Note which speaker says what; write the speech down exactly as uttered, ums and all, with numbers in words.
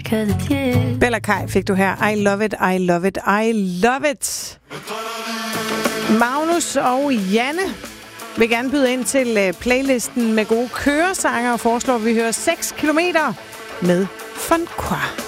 Speaker 1: que de ti.
Speaker 2: Bella Kai fik du her. I love it, I love it, I love it. Magnus og Janne vil gerne byde ind til playlisten med gode køresanger og foreslår, at vi hører seks kilometer med Von Qua.